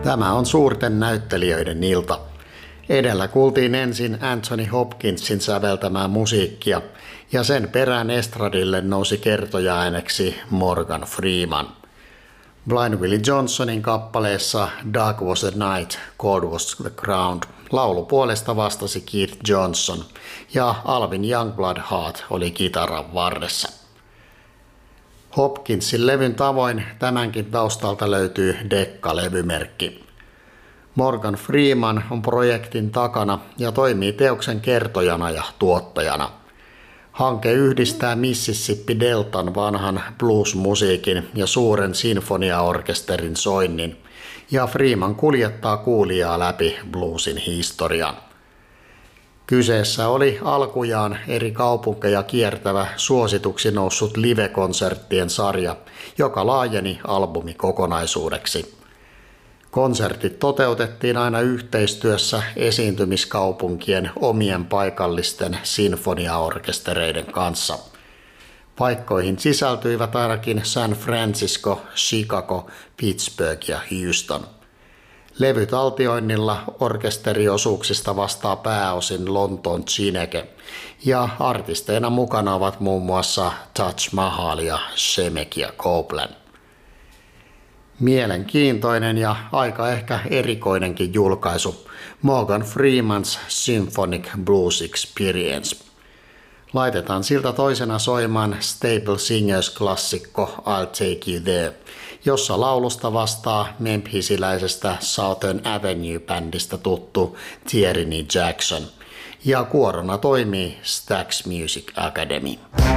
Tämä on suurten näyttelijöiden ilta. Edellä kuultiin ensin Anthony Hopkinsin säveltämää musiikkia ja sen perään estradille nousi kertoja-ääneksi Morgan Freeman. Blind Willie Johnsonin kappaleessa Dark Was the Night, Cold Was the Ground laulupuolesta vastasi Keith Johnson ja Alvin Youngblood Hart oli kitaran varressa. Hopkinsin levyn tavoin tämänkin taustalta löytyy Decca-levymerkki. Morgan Freeman on projektin takana ja toimii teoksen kertojana ja tuottajana. Hanke yhdistää Mississippi Deltan vanhan blues-musiikin ja suuren sinfoniaorkesterin soinnin, ja Freeman kuljettaa kuulijaa läpi bluesin historian. Kyseessä oli alkujaan eri kaupunkeja kiertävä suosituksi noussut live-konserttien sarja, joka laajeni albumikokonaisuudeksi. Konsertit toteutettiin aina yhteistyössä esiintymiskaupunkien omien paikallisten sinfoniaorkestereiden kanssa. Paikkoihin sisältyivät ainakin San Francisco, Chicago, Pittsburgh ja Houston. Levytaltioinnilla orkesteriosuuksista vastaa pääosin Lontoon Chineke, ja artisteina mukana ovat muun muassa Taj Mahal ja Shemekia Copeland. Mielenkiintoinen ja aika ehkä erikoinenkin julkaisu, Morgan Freeman's Symphonic Blues Experience. Laitetaan siltä toisena soimaan Staple Singers-klassikko I'll Take You There, jossa laulusta vastaa memphisiläisestä Southern Avenue-bändistä tuttu Tierney Jackson, ja kuorona toimii Stax Music Academy.